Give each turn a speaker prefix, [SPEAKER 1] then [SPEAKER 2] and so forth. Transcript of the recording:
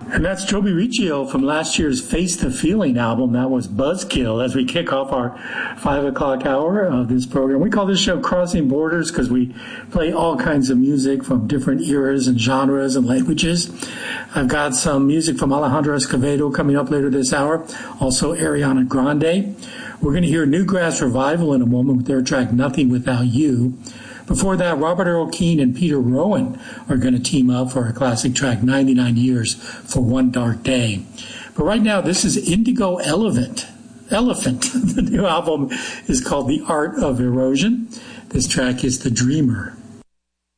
[SPEAKER 1] And that's Joby Riccio from last year's Face the Feeling album. That was Buzzkill as we kick off our 5 o'clock hour of this program. We call this show Crossing Borders because we play all kinds of music from different eras and genres and languages. I've got some music from Alejandro Escovedo coming up later this hour. Also Ariana Grande. We're going to hear Newgrass Revival in a moment with their track Nothing Without You. Before that, Robert Earl Keen and Peter Rowan are going to team up for a classic track, 99 Years for One Dark Day. But right now, this is Indigo Elephant. The new album is called The Art of Erosion. This track is The Dreamer.